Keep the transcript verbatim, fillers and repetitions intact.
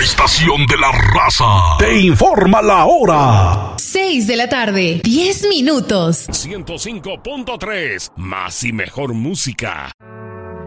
estación de la raza te informa la hora. seis de la tarde, diez minutos. ciento cinco punto tres, más y mejor música.